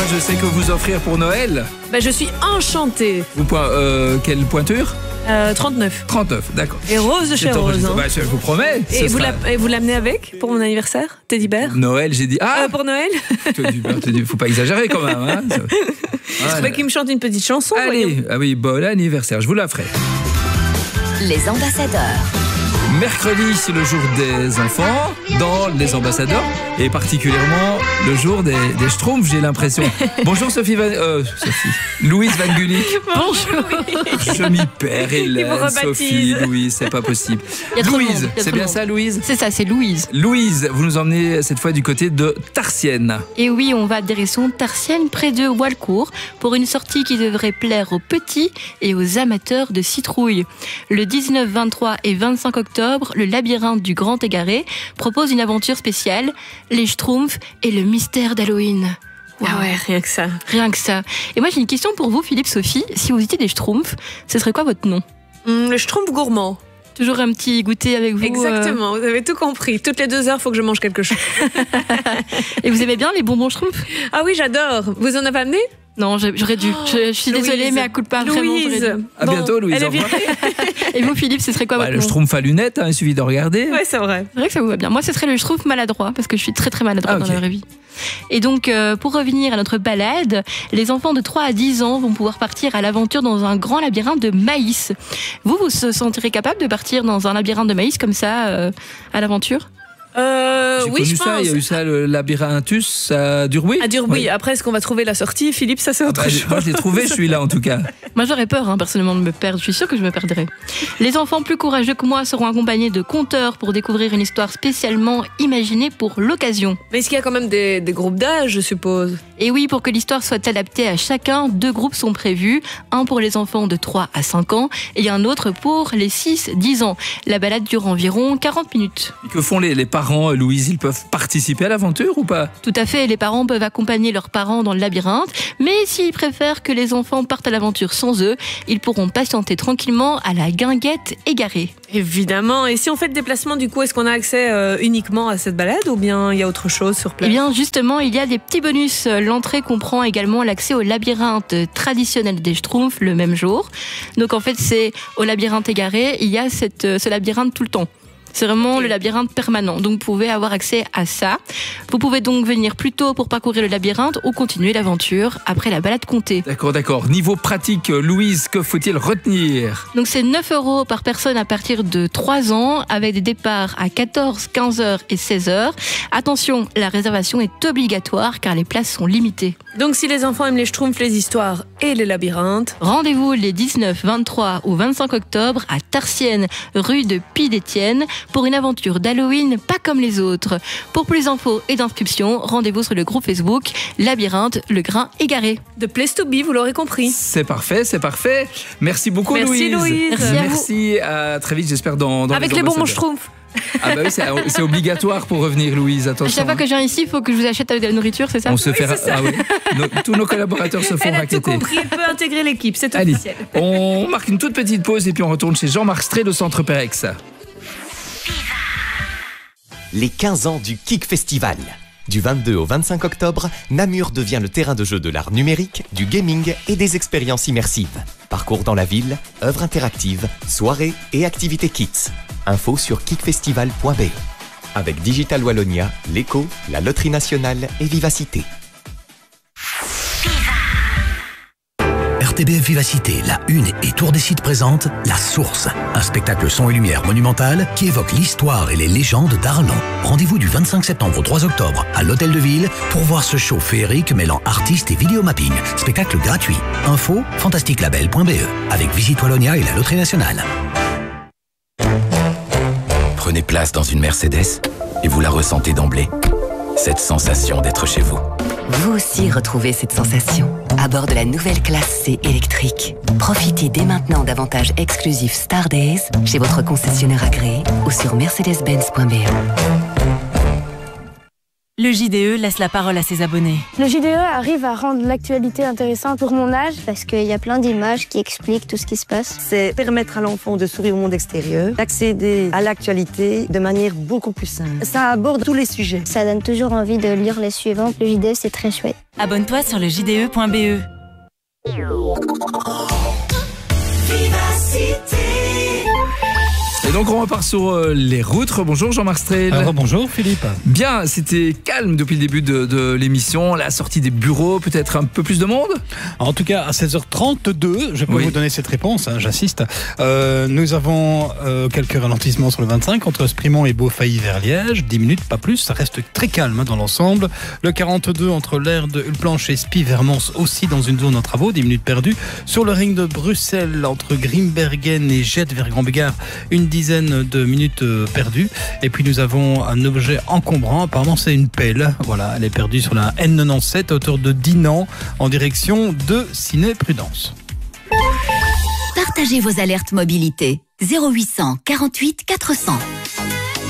je sais que vous offrir pour Noël. Je suis enchantée. Quelle pointure? 39. 39, d'accord. Et Rose de chez Rose. Hein. Je vous promets. Et vous l'amenez avec pour mon anniversaire, Teddy Bear? Noël, j'ai dit. Pour Noël. Teddy Bear, faut pas exagérer quand même. Hein. Je trouvais qu'il me chante une petite chanson. Allez, bon anniversaire, je vous la ferai. Les ambassadeurs. Mercredi, c'est le jour des enfants dans les ambassadeurs et particulièrement le jour des Schtroumpfs, j'ai l'impression. Bonjour Louise Van Gulik. Bonjour. Je m'y perds, Hélène, Sophie, Louise, c'est pas possible. Louise, c'est bien ça, Louise? C'est ça, c'est Louise. Louise, vous nous emmenez cette fois du côté de Tarsienne. Et oui, on va direction Tarsienne, près de Walcourt, pour une sortie qui devrait plaire aux petits et aux amateurs de citrouilles. Le 19, 23 et 25 octobre, le labyrinthe du Grand Égaré propose une aventure spéciale, les Schtroumpfs et le mystère d'Halloween. Wow. Ah ouais, rien que ça. Rien que ça. Et moi j'ai une question pour vous, Philippe, Sophie. Si vous étiez des Schtroumpfs, ce serait quoi votre nom? Le Schtroumpf gourmand. Toujours un petit goûter avec vous. Exactement, vous avez tout compris. Toutes les 2 heures, il faut que je mange quelque chose. Et vous aimez bien les bonbons Schtroumpfs? Ah oui, j'adore. Vous en avez amené? Non, j'aurais dû. Je suis désolée, mais à coup de pas vraiment. Louise. À bientôt, Louise. Au revoir. Et vous, Philippe, ce serait quoi votre nom? Le Schtroumpf à lunettes, il suffit de regarder. Ouais, c'est vrai. C'est vrai que ça vous va bien. Moi, ce serait le Schtroumpf maladroit, parce que je suis très très maladroite dans la vraie vie. Et donc, pour revenir à notre balade, les enfants de 3 à 10 ans vont pouvoir partir à l'aventure dans un grand labyrinthe de maïs. Vous se sentirez capable de partir dans un labyrinthe de maïs comme ça, à l'aventure? Oui, je pense. Il y a eu ça, le labyrinthus à Durbuy. À Durbuy. Oui. Après, est-ce qu'on va trouver la sortie, Philippe? Ça, c'est autre chose. Moi, je l'ai trouvé, celui-là, en tout cas. Moi, j'aurais peur, personnellement, de me perdre. Je suis sûre que je me perdrais. Les enfants plus courageux que moi seront accompagnés de conteurs pour découvrir une histoire spécialement imaginée pour l'occasion. Mais est-ce qu'il y a quand même des groupes d'âge, je suppose? Et oui, pour que l'histoire soit adaptée à chacun, 2 groupes sont prévus. Un pour les enfants de 3 à 5 ans et un autre pour les 6-10 ans. La balade dure environ 40 minutes. Et que font les parents, Louise? Ils peuvent participer à l'aventure ou pas? Tout à fait, les parents peuvent accompagner leurs parents dans le labyrinthe, mais s'ils préfèrent que les enfants partent à l'aventure sans eux, ils pourront patienter tranquillement à la guinguette égarée. Évidemment, et si on fait le déplacement, du coup, est-ce qu'on a accès uniquement à cette balade ou bien il y a autre chose sur place? Eh bien, justement, il y a des petits bonus. L'entrée comprend également l'accès au labyrinthe traditionnel des Schtroumpfs le même jour. Donc en fait, c'est au labyrinthe égaré, il y a ce labyrinthe tout le temps. C'est vraiment le labyrinthe permanent, donc vous pouvez avoir accès à ça. Vous pouvez donc venir plus tôt pour parcourir le labyrinthe ou continuer l'aventure après la balade comptée. D'accord. Niveau pratique, Louise, que faut-il retenir? Donc c'est 9 € par personne à partir de 3 ans, avec des départs à 14, 15h et 16h. Attention, la réservation est obligatoire car les places sont limitées. Donc si les enfants aiment les Schtroumpfs, les histoires et les labyrinthes, rendez-vous les 19, 23 ou 25 octobre à Tarsienne, rue de Pie-d'Étienne, pour une aventure d'Halloween pas comme les autres. Pour plus d'infos et d'inscriptions, rendez-vous sur le groupe Facebook Labyrinthe Le Grain Égaré. The place to be, vous l'aurez compris. C'est parfait. Merci beaucoup, Louise. Merci, à très vite, j'espère dans avec les bonbons Schtroumpfs. Ah bah oui, c'est obligatoire pour revenir, Louise, attention. À chaque fois que je viens ici, il faut que je vous achète de la nourriture, c'est ça? On se fait... Ah oui. Tous nos collaborateurs se font raqueter. Elle a tout compris, elle peut intégrer l'équipe, c'est officiel. On marque une toute petite pause et puis on retourne chez Jean-Marc Stré de Centre Perex. Les 15 ans du Kik Festival. Du 22 au 25 octobre, Namur devient le terrain de jeu de l'art numérique, du gaming et des expériences immersives. Parcours dans la ville, œuvres interactives, soirées et activités kids. Info sur kikfestival.be. Avec Digital Wallonia, l'Eco, la Loterie Nationale et Vivacité. RTBF Vivacité, la Une et Tour des Sites présente La Source, un spectacle son et lumière monumental qui évoque l'histoire et les légendes d'Arlon. Rendez-vous du 25 septembre au 3 octobre à l'Hôtel de Ville pour voir ce show féerique mêlant artistes et vidéomapping. Spectacle gratuit. Info fantasticlabel.be avec Visite Wallonia et la Loterie Nationale. Prenez place dans une Mercedes et vous la ressentez d'emblée. Cette sensation d'être chez vous. Vous aussi retrouvez cette sensation à bord de la nouvelle classe C électrique. Profitez dès maintenant d'avantages exclusifs Star Days chez votre concessionnaire agréé ou sur mercedes-benz.be. le JDE laisse la parole à ses abonnés. Le JDE arrive à rendre l'actualité intéressante pour mon âge. Parce qu'il y a plein d'images qui expliquent tout ce qui se passe. C'est permettre à l'enfant de s'ouvrir au monde extérieur, d'accéder à l'actualité de manière beaucoup plus simple. Ça aborde tous les sujets. Ça donne toujours envie de lire les suivants. Le JDE, c'est très chouette. Abonne-toi sur le JDE.be. Et donc on repart sur les routes. Bonjour Jean-Marc Strel. Bonjour Philippe. Bien, c'était calme depuis le début de l'émission. La sortie des bureaux, peut-être un peu plus de monde. En tout cas, à 16h32, je peux vous donner cette réponse, j'insiste. Nous avons quelques ralentissements sur le 25 entre Sprimont et Beaufailly vers Liège. 10 minutes, pas plus. Ça reste très calme dans l'ensemble. Le 42 entre l'aire de Hulplanche et Spie vers Mons, aussi dans une zone en travaux. 10 minutes perdues. Sur le ring de Bruxelles entre Grimbergen et Jette vers Grand-Bégard, une dizaine de minutes perdues. Et puis nous avons un objet encombrant, apparemment c'est une pelle. Voilà, elle est perdue sur la N97 à hauteur de Dinan en direction de Ciné-Prudence. Partagez vos alertes mobilité 0800 48 400.